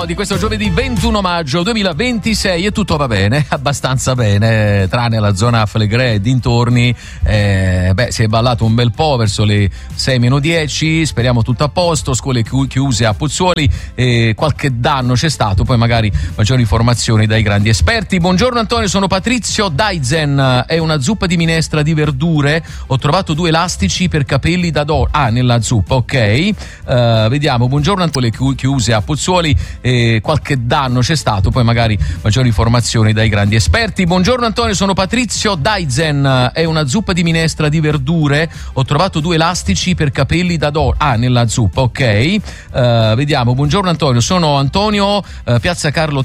di questo giovedì 21 maggio 2026 e tutto va bene, abbastanza bene, tranne la zona Flegrè e dintorni. Si è ballato un bel po' verso le 6:10, speriamo tutto a posto, scuole chiuse a Pozzuoli, qualche danno c'è stato, poi magari maggiori informazioni dai grandi esperti. Buongiorno Antonio, sono Patrizio Daizen, è una zuppa di minestra di verdure, ho trovato 2 elastici per capelli da nella zuppa, ok. Vediamo, buongiorno Antonio, chiuse a Pozzuoli, qualche danno c'è stato, poi magari maggiori informazioni dai grandi esperti. Buongiorno Antonio, sono Patrizio Daizen, è una zuppa di minestra di verdure, ho trovato 2 elastici per capelli da nella zuppa, ok. Vediamo, buongiorno Antonio, sono Antonio, piazza Carlo